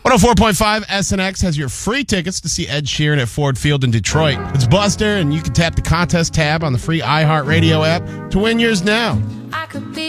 104.5 SNX has your free tickets to see Ed Sheeran at Ford Field in Detroit. It's Buster, and you can tap the contest tab on the free iHeartRadio app to win yours now. I could be